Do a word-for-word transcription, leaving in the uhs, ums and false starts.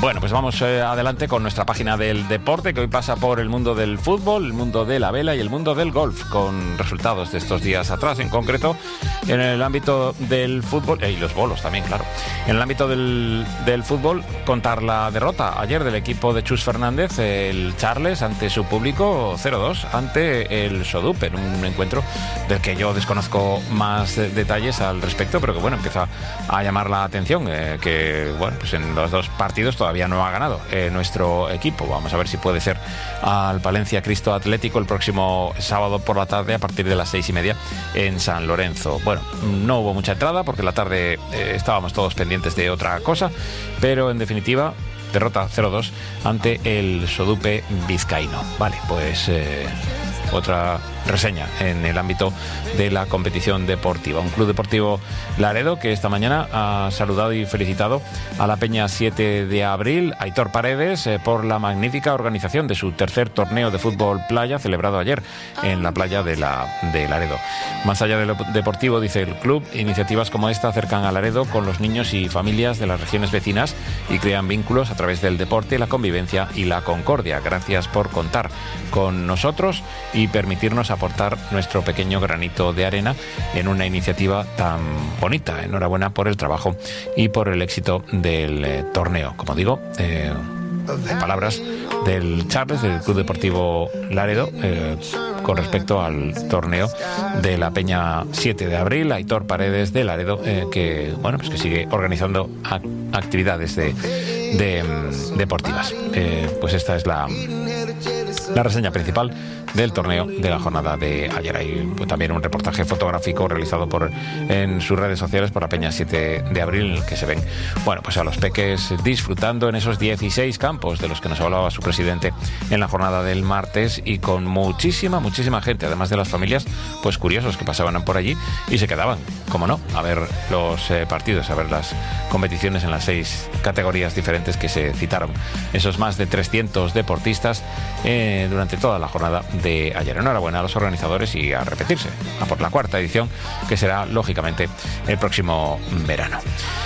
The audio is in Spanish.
Bueno, pues vamos eh, adelante con nuestra página del deporte, que hoy pasa por el mundo del fútbol, el mundo de la vela y el mundo del golf, con resultados de estos días atrás, en concreto en el ámbito del fútbol, eh, y los bolos también, claro. En el ámbito del, del fútbol, contar la derrota ayer del equipo de Chus Fernández, el Charles, ante su público, cero dos, ante el Sodupe, en un encuentro del que yo desconozco más eh, detalles al respecto, pero que bueno, empieza a llamar la atención, eh, que bueno, pues en los dos partidos todavía no ha ganado eh, nuestro equipo. Vamos a ver si puede ser al Palencia Cristo Atlético el próximo sábado por la tarde a partir de las seis y media en San Lorenzo. Bueno, no hubo mucha entrada porque la tarde eh, estábamos todos pendientes de otra cosa, pero en definitiva derrota cero dos ante el Sodupe vizcaíno. Vale, pues eh, otra reseña en el ámbito de la competición deportiva. Un club deportivo Laredo que esta mañana ha saludado y felicitado a la Peña siete de abril, Aitor Paredes, eh, por la magnífica organización de su tercer torneo de fútbol playa celebrado ayer en la playa de, la, de Laredo. Más allá de lo deportivo, dice el club, iniciativas como esta acercan a Laredo con los niños y familias de las regiones vecinas y crean vínculos a través del deporte, la convivencia y la concordia. Gracias por contar con nosotros y permitirnos aportar nuestro pequeño granito de arena en una iniciativa tan bonita. Enhorabuena por el trabajo y por el éxito del eh, torneo. Como digo, eh, palabras del Charles, del Club Deportivo Laredo, eh, con respecto al torneo de la Peña siete de abril, Aitor Paredes de Laredo, eh, que bueno, pues que sigue organizando ac- actividades de, de, um, deportivas. Eh, pues esta es la, la reseña principal del torneo de la jornada de ayer. Hay pues, también un reportaje fotográfico realizado por en sus redes sociales por la Peña siete de abril, en el que se ven, bueno, pues a los peques disfrutando en esos dieciséis campos de los que nos hablaba su presidente en la jornada del martes, y con muchísima, muchísima gente, además de las familias, pues curiosos que pasaban por allí y se quedaban, como no, a ver los eh, partidos, a ver las competiciones en las seis categorías diferentes que se citaron. Esos más de trescientos deportistas eh, durante toda la jornada de ayer. Enhorabuena a los organizadores y a repetirse, a por la cuarta edición, que será lógicamente el próximo verano.